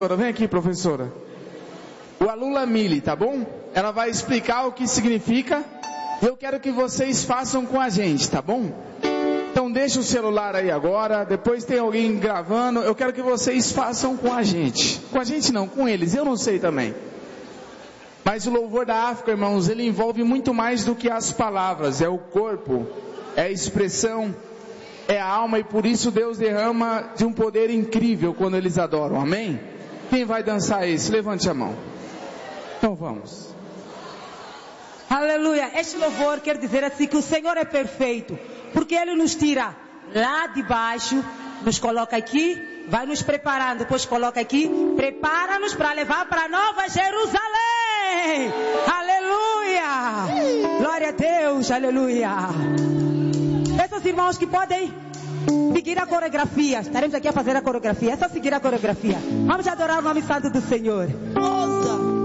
Vem aqui, professora. O Alula Mili, tá bom? Ela vai explicar o que significa. Eu quero que vocês façam com a gente, tá bom? Então deixa o celular aí agora. Depois tem alguém gravando. Eu quero que vocês façam com a gente. Com a gente não, com eles. Eu não sei também. Mas o louvor da África, irmãos, ele envolve muito mais do que as palavras. É o corpo, é a expressão, é a alma. E por isso Deus derrama de um poder incrível quando eles adoram. Amém? Quem vai dançar esse? Levante a mão. Então vamos. Aleluia. Este louvor quer dizer assim que o Senhor é perfeito. Porque Ele nos tira lá de baixo, nos coloca aqui, vai nos preparando, depois coloca aqui, prepara-nos para levar para Nova Jerusalém. Aleluia. Glória a Deus. Aleluia. Esses irmãos que podem seguir a coreografia. Estaremos aqui a fazer a coreografia. É só seguir a coreografia. Vamos adorar o nome santo do Senhor.